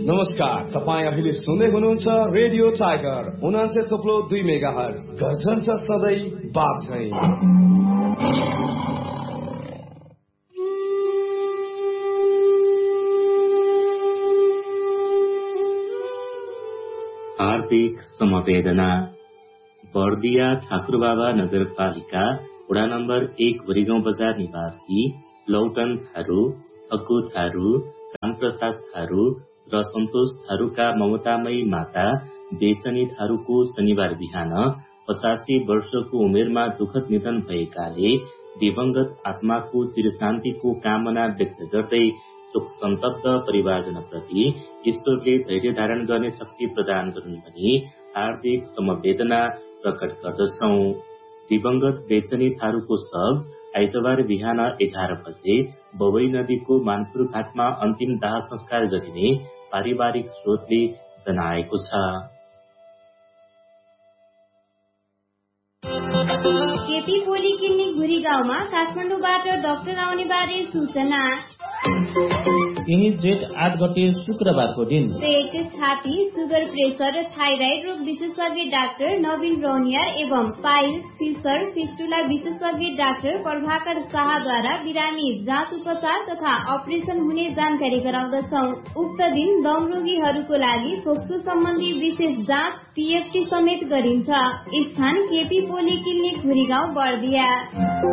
नमस्कार, तपाईँ अहिले सुन्दै हुनुहुन्छ रेडियो टाइगर 89.2 मेगाहर्ज। गर्जन छ सधैँ बात चाहिँ। हार्दिक समवेदना। बर्दिया ठाकुरबाबा नगरपालिका वडा नम्बर 1 भरिगाउँ बजार निवासी लौटन थारू, अक्कु थारू, रामप्रसाद थारू र सन्तोष थारूका ममतामयी माता बेचनी थारूको शनिबार बिहान 85 वर्षको उमेरमा दुःखद निधन भएकाले दिवंगत आत्माको चिरशान्तिको कामना व्यक्त गर्दै शोक सन्तप्त परिवारजनप्रति ईश्वरले धैर्य धारण गर्ने शक्ति प्रदान गरून् भनी हार्दिक समवेदना प्रकट गर्दछौं। दिवंगत बेचनी थारूको शव आइतबार बिहान 11 बजे बवई नदीको मानपुर घाटमा अन्तिम दाह संस्कार गरिने पारिवारिक स्रोतले जनाएको छ। केपी पोलिक्लिनिक भुरी गाउँमा काठमाडौँबाट डाक्टर आउने बारे सूचना। यही जेठ 8 गते शुक्रबारको दिन पेट, छाती, सुगर, प्रेसर, थाइराइड रोग विशेषज्ञ डाक्टर नवीन रौनियार एवं पाइल्स, फिसर, फिस्टुला विशेषज्ञ डाक्टर प्रभाकर शाहद्वारा बिरामी जाँच उपचार तथा अपरेसन हुने जानकारी गराउँदछौ। उक्त दिन दम रोगीहरूको लागि खोक्सो सम्बन्धी विशेष जाँच पीएफटी समेत गरिन्छ। स्थान केपी पोलिक्लिनिक भुरी गाउँ बर्दिया।